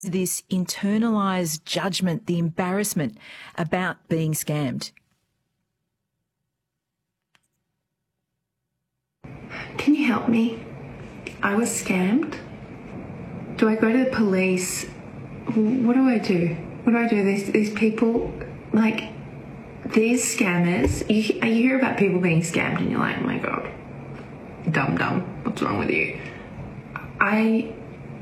This internalised judgment, the embarrassment about being scammed. Can you help me? I was scammed. Do I go to the police? What do I do? What do I do? These people, like, these scammers, you hear about people being scammed and you're like, oh my God, dumb, what's wrong with you? I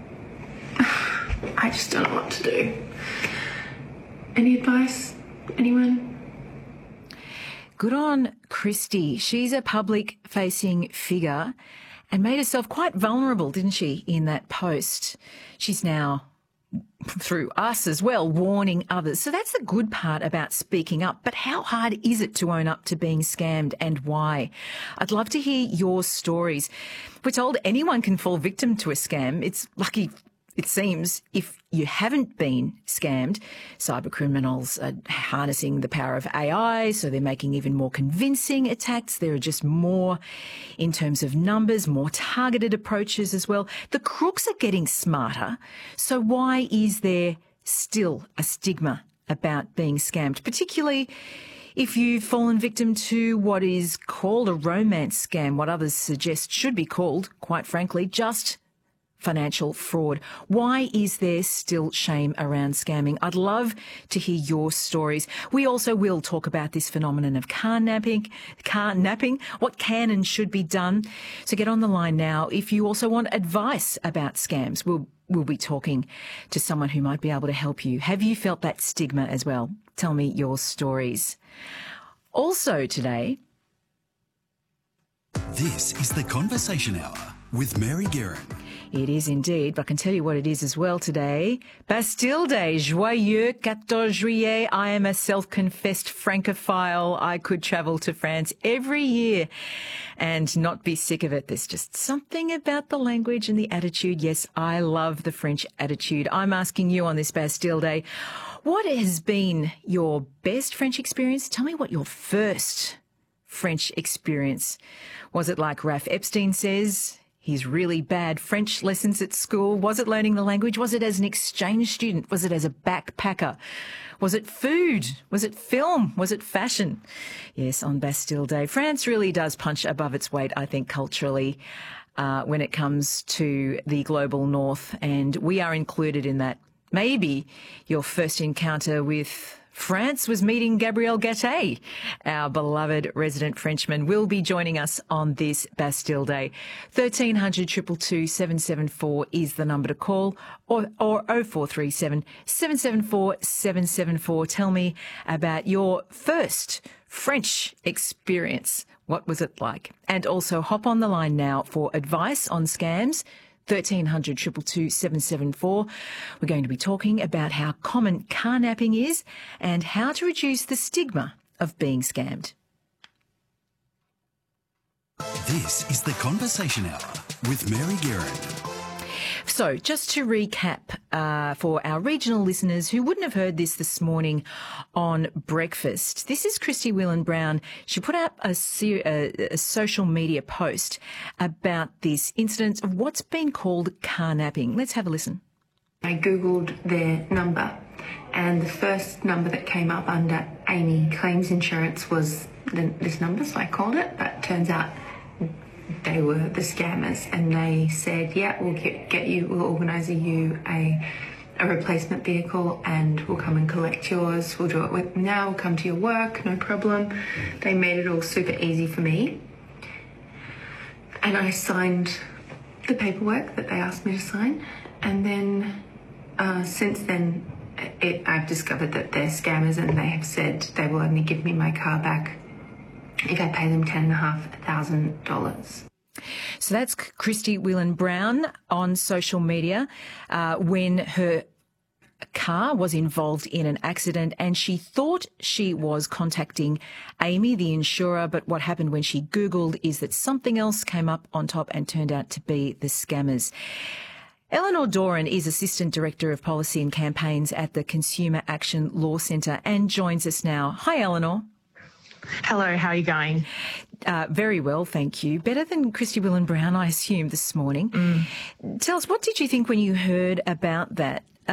just don't know what to do. Any advice? Anyone? Good on Christy. She's a public-facing figure and made herself quite vulnerable, didn't she, in that post. She's now, through us as well, warning others. So that's the good part about speaking up. But how hard is it to own up to being scammed and why? I'd love to hear your stories. We're told anyone can fall victim to a scam. It's lucky, it seems, if you haven't been scammed. Cyber criminals are harnessing the power of AI, so they're making even more convincing attacks. There are just more in terms of numbers, more targeted approaches as well. The crooks are getting smarter. So why is there still a stigma about being scammed, particularly if you've fallen victim to what is called a romance scam, what others suggest should be called, quite frankly, just financial fraud? Why is there still shame around scamming? I'd love to hear your stories. We also will talk about this phenomenon of car napping, what can and should be done. So get on the line now if you also want advice about scams. We'll be talking to someone who might be able to help you. Have you felt that stigma as well? Tell me your stories. Also today, this is the Conversation Hour with Mary Guerin. It is indeed, but I can tell you what it is as well today. Bastille Day, joyeux 14 juillet. I am a self-confessed Francophile. I could travel to France every year and not be sick of it. There's just something about the language and the attitude. Yes, I love the French attitude. I'm asking you on this Bastille Day, what has been your best French experience? Tell me what your first French experience was. It like Ralph Epstein says, his really bad French lessons at school? Was it learning the language? Was it as an exchange student? Was it as a backpacker? Was it food? Was it film? Was it fashion? Yes, on Bastille Day. France really does punch above its weight, I think, culturally, when it comes to the global north, and we are included in that. Maybe your first encounter with France was meeting Gabriel Gattei. Our beloved resident Frenchman will be joining us on this Bastille Day. 1300 222 774 is the number to call, or 0437 774 774. Tell me about your first French experience. What was it like? And also hop on the line now for advice on scams. 1300 222 774. We're going to be talking about how common car napping is and how to reduce the stigma of being scammed. This is the Conversation Hour with Mary Guerin. So just to recap for our regional listeners who wouldn't have heard this morning on breakfast, this is Christy Whelan-Brown. She put out a social media post about this incident of what's been called car napping. Let's have a listen. I Googled their number and the first number that came up under Amy Claims Insurance was this number, so I called it, but turns out they were the scammers, and they said, yeah, we'll we'll organise you a replacement vehicle and we'll come and collect yours. We'll do it now, we'll come to your work, no problem. They made it all super easy for me. And I signed the paperwork that they asked me to sign. And then since then, I've discovered that they're scammers, and they have said they will only give me my car back if I pay them $10,500. So that's Christy Whelan-Brown on social media when her car was involved in an accident and she thought she was contacting Amy, the insurer, but what happened when she Googled is that something else came up on top and turned out to be the scammers. Eleanor Doran is Assistant Director of Policy and Campaigns at the Consumer Action Law Centre and joins us now. Hi, Eleanor. Hello, how are you going? Very well, thank you. Better than Christy Whelan-Brown, I assume, this morning. Tell us, what did you think when you heard about that?